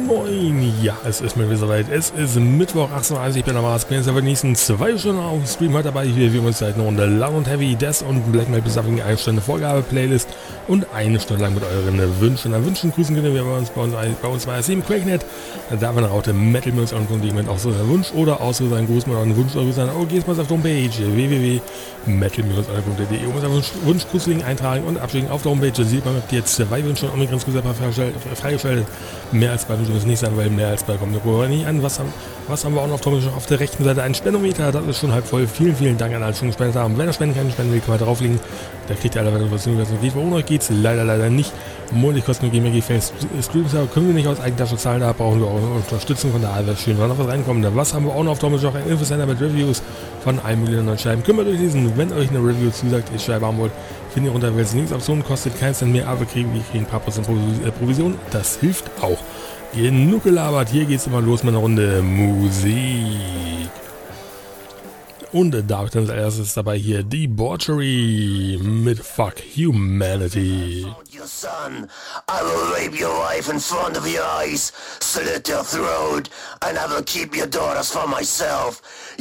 Moin, ja, es ist mir wieder soweit. Es ist Mittwoch, 18:30 Uhr, ich bin der Mars. Bin jetzt aber die nächsten 2 Stunden auf dem Stream heute dabei. Hier wir uns seit einer Runde Loud und Heavy, Death und Black Metal Besuffing, 1 Stunde Vorgabe-Playlist und 1 Stunde lang mit euren Wünschen. An Wünschen grüßen können wir bei uns bei 7 Quakenet. Da darf man auch den Metal News angucken, die auch so seinen Wunsch oder auch so seinen Gruß mit euren Wunsch oder sagen, oh, gehst mal auf die Homepage www.metal-angucken.de. Ihr müsst einen Wunschgrußling eintragen und abschicken. Auf der Homepage sieht man, habt ihr jetzt 2 Wünsche und Omikron-Grüße freigeschaltet. Mehr als bei müssen wir es nicht sein, weil mehr als bei kommt der Corona nicht an. Was haben wir auch noch auf der rechten Seite? Ein Spendometer, das ist schon halb voll. Vielen, vielen Dank an alle schon gespendet haben. Wenn ihr spenden kann, spenden will, kann man drauflegen. Da kriegt ihr alle weiter, was noch geht. Ohne euch geht es leider nicht. Monatlich kosten wir GMG-Fans Streams, aber können wir nicht aus Eigentasche zahlen. Da brauchen wir auch Unterstützung von der AWS. Schön, wenn noch was reinkommt. Was haben wir auch noch auf der Homepage? Ein Infocenter mit Reviews von 1 Million neuen Scheiben. Können wir durchlesen. Wenn euch eine Review zusagt, ihr Scheibe haben wollt, findet ihr runter, weil es nichts Optionen kostet, keins Cent mehr, aber wir kriegen ein paar Prozent Provision. Das hilft auch. Genug gelabert, hier geht's immer los mit einer Runde Musik. Und da habe ich dann als erstes dabei hier Debauchery mit Fuck Humanity. Your son, I will rape your wife in front of your eyes, slit your throat, and I will keep your daughters for myself.